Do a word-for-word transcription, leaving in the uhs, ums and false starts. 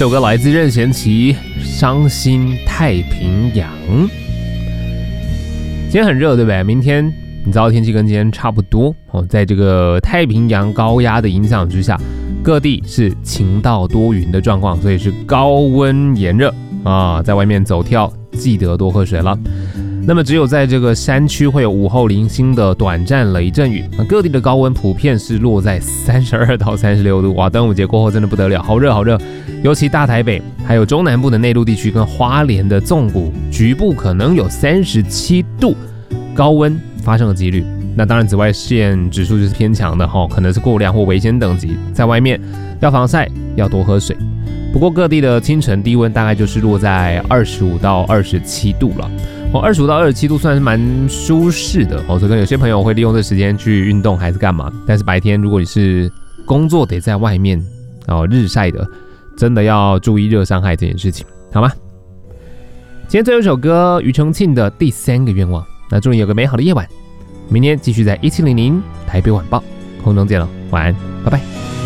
这首歌来自任贤齐，《伤心太平洋》。今天很热，对不对？明天你知道天气跟今天差不多哦，在这个太平洋高压的影响之下，各地是晴到多云的状况，所以是高温炎热啊，在外面走跳记得多喝水了。那么只有在这个山区会有午后零星的短暂雷阵雨，各地的高温普遍是落在三十二到三十六度。哇，端午节过后真的不得了，好热好热！尤其大台北还有中南部的内陆地区跟花莲的纵谷，局部可能有三十七度高温发生的几率。那当然紫外线指数就是偏强的齁，可能是过量或危险等级，在外面要防晒，要多喝水。不过各地的清晨低温大概就是落在二十五到二十七度了。哦，二十五到二十七度算是蛮舒适的哦，所以跟有些朋友会利用这时间去运动还是干嘛。但是白天如果你是工作得在外面哦日晒的，真的要注意热伤害这件事情，好吗？今天最后一首歌，庾澄庆的《第三个愿望》。那祝你有个美好的夜晚，明天继续在一七零零台北晚报空中见了，晚安，拜拜。